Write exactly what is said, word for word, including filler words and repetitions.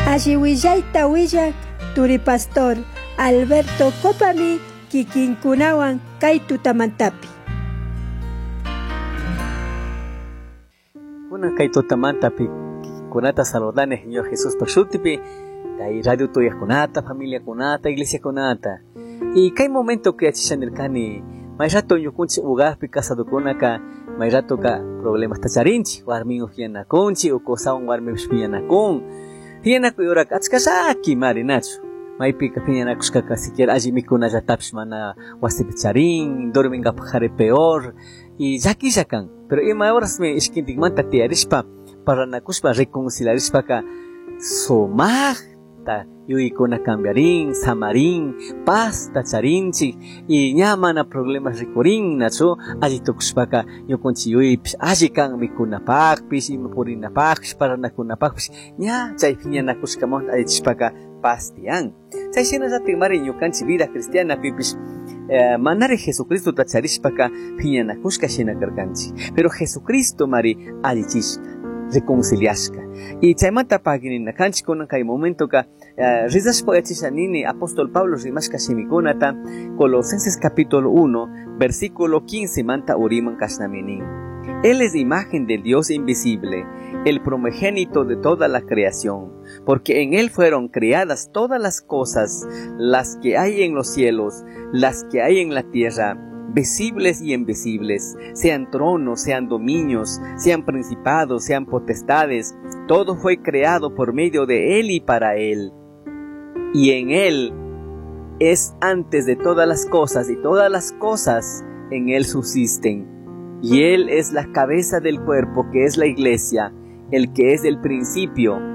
Alliwillaita willak Turi Pastor Alberto Copami kikinkunawan kay tutamantapi. Kuna kay tutamantapi kunata saludane Señor Jesús pashutipi kay radio tuya kunata, familia kunata, iglesia kunata. Y kay momento que achishanirkani may rato ñukunchi ugaspi casado kunaka may rato ka problemas tacharinchi warmi ujianakunchi o kosawan warmi ushpiyanakun hiyanaku yurak achkasaki marinachu maypi kapiyanakushkaka siquiera alli mikunallatapish mana wasipi charin dormingapajare peor y llakillakan pero ima horas me ishkintikmanta tiyarishpa paranakushpa reconciliarishpaka somajta yuykuna cambiarin samarin paz tacharinchik y ña mana problemas rikurin nachu alli tukushpaka ñukunchik yuypish alli kan mikunapakpish ima purinapakpish paranakunapakpish ña chaypi ñanakushkamanta allichishpaka paz tiyan chayshinallatik mari ñukanchik vida cristianapipish eh, manari Jesucristo tacharishpaka piñanakushka shinakarkanchik pero Jesucristo mari allichishka reconciliashka y chaymanta paginina kanchik kunan kay momento ka uh, rizashpa yachishanini apóstol Pablo rimashka shimikunata Colosenses capítulo uno versículo quince manta uriman kashnaminin. Él es imagen del Dios invisible, el primogénito de toda la creación, porque en él fueron creadas todas las cosas, las que hay en los cielos, las que hay en la tierra, visibles y invisibles, sean tronos, sean dominios, sean principados, sean potestades, todo fue creado por medio de él y para él. Y en él es antes de todas las cosas, y todas las cosas en él subsisten. Y él es la cabeza del cuerpo, que es la iglesia, el que es el principio,